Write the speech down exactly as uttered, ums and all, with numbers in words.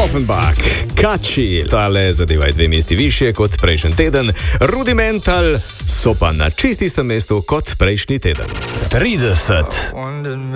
Offenbach, Kači, tale zadeva je dve mesti više kot prejšnji teden, Rudimental so pa na čististem mestu kot prejšnji teden. trideset.